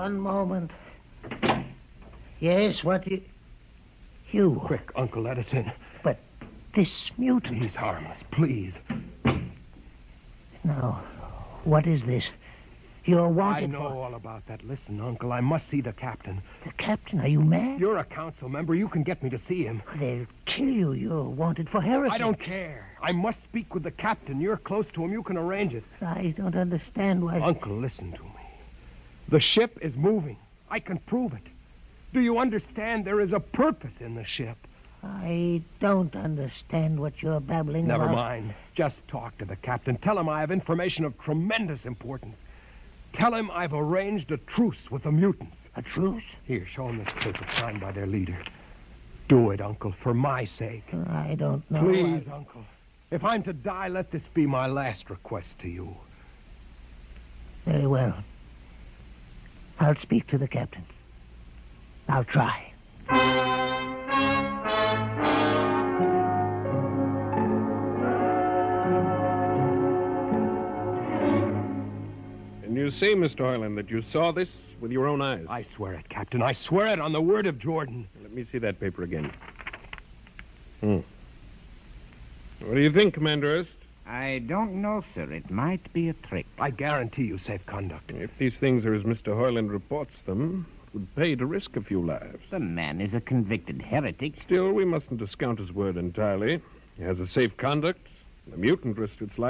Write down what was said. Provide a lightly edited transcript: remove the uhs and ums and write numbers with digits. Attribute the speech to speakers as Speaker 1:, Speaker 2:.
Speaker 1: one moment. Yes, what you...
Speaker 2: Quick, Uncle Edison.
Speaker 1: But this mutant...
Speaker 2: He's harmless, please.
Speaker 1: Now, what is this? You're wanted
Speaker 2: I know all about that. Listen, Uncle, I must see the captain.
Speaker 1: The captain? Are you mad?
Speaker 2: You're a council member. You can get me to see him.
Speaker 1: They'll kill you. You're wanted for heresy.
Speaker 2: I don't care. I must speak with the captain. You're close to him. You can arrange it.
Speaker 1: I don't understand why...
Speaker 2: Uncle, listen to me. The ship is moving. I can prove it. Do you understand? There is a purpose in the ship.
Speaker 1: I don't understand what you're babbling about.
Speaker 2: Never mind. Just talk to the captain. Tell him I have information of tremendous importance. Tell him I've arranged a truce with the mutants.
Speaker 1: A truce?
Speaker 2: Here, show him this paper signed by their leader. Do it, Uncle, for my sake.
Speaker 1: I don't know.
Speaker 2: Please, Uncle. If I'm to die, let this be my last request to you.
Speaker 1: Very well. I'll speak to the captain. I'll try.
Speaker 3: And you say, Mr. Hoyland, that you saw this with your own eyes?
Speaker 2: I swear it, Captain. I swear it on the word of Jordan.
Speaker 3: Let me see that paper again. What do you think, Commander Erst?
Speaker 4: I don't know, sir. It might be a trick.
Speaker 2: I guarantee you safe conduct.
Speaker 3: If these things are as Mr. Hoyland reports them, it would pay to risk a few lives.
Speaker 4: The man is a convicted heretic.
Speaker 3: Still, we mustn't discount his word entirely. He has a safe conduct. The mutant risked its life.